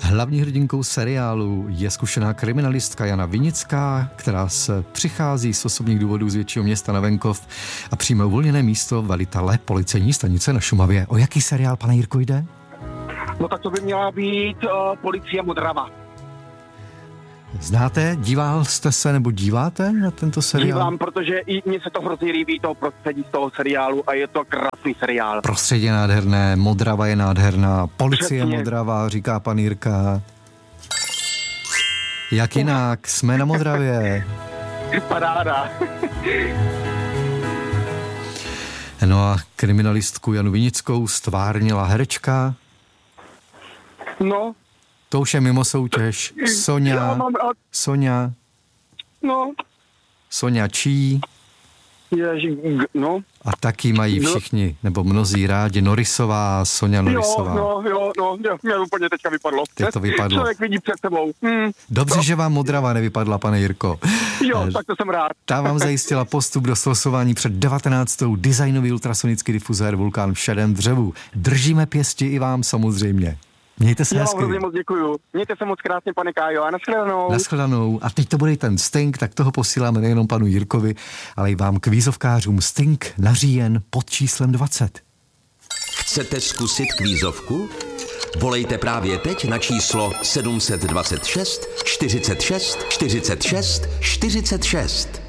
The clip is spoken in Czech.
Hlavní hrdinkou seriálu je zkušená kriminalistka Jana Vinická, která se přichází z osobních důvodů z většího města na venkov a přijme uvolněné místo velitele policejní stanice na Šumavě. O jaký seriál, pane Jirko, jde? No tak to by měla být Policie Modrava. Znáte, díval jste se nebo díváte na tento seriál? Dívám, protože i mně se to hrozně líbí, to prostředí z toho seriálu, a je to krásný seriál. Prostředí je nádherné, Modrava je nádherná, Policie Přesně. Modrava, říká pan Jirka. Jak jinak, jsme na Modravě. Paráda. No a kriminalistku Janu Vinickou stvárnila herečka. No. To už je mimo soutěž. Já mám rád. Soňa Čí. No. A taky mají všichni, nebo mnozí rádi, Norisová, Soňa Norisová. Jo, mě úplně teďka vypadlo. Teď to vypadlo. Člověk vidí před sebou. Dobře, že vám Modrava nevypadla, pane Jirko. Jo, tak to jsem rád. Ta vám zajistila postup do slosování před 19. designový ultrasonický difuzér Vulkán v šedém dřevu. Držíme pěsti i vám samozřejmě. Mějte se hezky. Já vám hrozně moc děkuju. Mějte se moc krásně, pane Kájo, a nashledanou. Nashledanou. A teď to bude ten Sting, tak toho posíláme nejenom panu Jirkovi, ale i vám kvízovkářům. Sting na říjen pod číslem 20. Chcete zkusit kvízovku? Volejte právě teď na číslo 726 46 46 46.